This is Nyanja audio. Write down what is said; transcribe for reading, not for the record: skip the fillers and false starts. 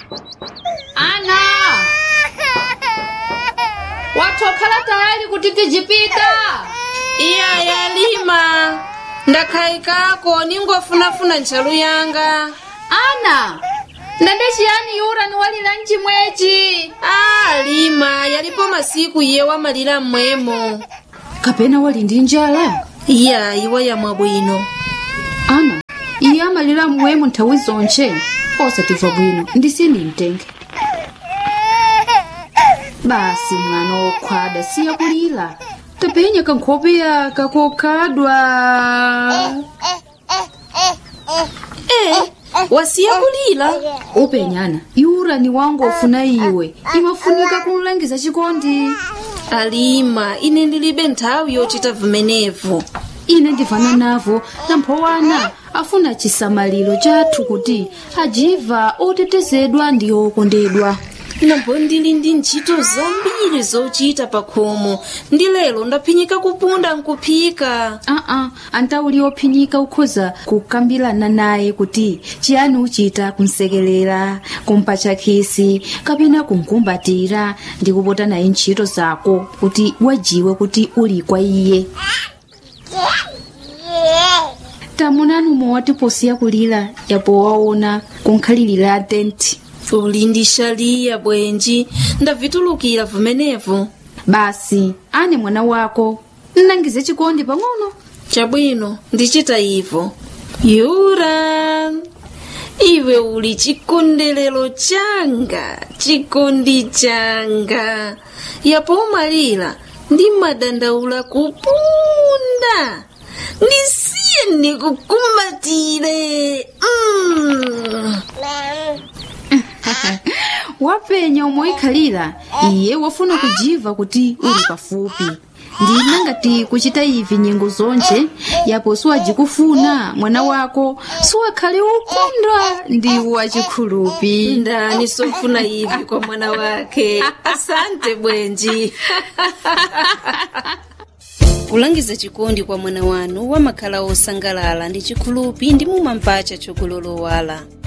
Ana, watokhala tayari kuti tijipita? Iya yalima. Ndakhaikako ningofunafuna ntchalu yanga. Ana, ndende chiyani yura niwalira mchimwechi? Lima, yalipo masiku iye wamalira mmwemo. Kapena wali ndi njala? Iya, iwa yamwa bwino. Ana, iye amalira mmwemo nthawi zonche. Osatimva bwino, ndisini mtenge. Basi mwana wokhwada siya kulira. Tapenya kankhope yaka kokhadwa. Wasiya kulira? Upenyana, yura ni wangu ofuna iwe. Imafunika kumulangiza chikondi. Alima, ine ndilibe nthawi yochita vimenevo. Ine ndivana navo namphowana afuna chisamaliro chathu kuti ajiva otetezedwa ndi okondedwa. Nambo ndili ndi ntchito zambiri zochita pakhomo. Ndi lero ndaphinyika kupunda nkuphika. Antauli ophinyika ukhoza kukambirana naye kuti chiyani uchita kumsekelera, kumpatcha khisi, kapena kumkumbatira ndi kupota naye ntchito zako kuti wajiwe kuti uli kwa iye. Tamunani umowati posi yakulira yapo waona kunkhalirira tenti. Uli ndi shaliya bwenji, ndavitulukira vimenevo. Basi, ane mwana wako, nnangize chikondi pang'ono. Chabwino, ndichita ivo. Yura, iwe uli chikondelero changa, chikondi changa. Yapo umalira, ndi madandaula kupunda. Ndisiye ndikukumbatire. Wapenya umoikhalira, iye wafuna kujiva kuti uli pafupi. Ndina ngati kuchita ivi nyengo zonche, yapo siwajikufuna mwana wako, siwakhale ukondwa ndi wachikhulupi. Ndani sofuna ivi kwa mwana wake. Asante bwenji. Kulangiza chikondi kwa mwana wanu wamakhala osangalala ndi chikhulupi ndi mumampacha chokulolowala.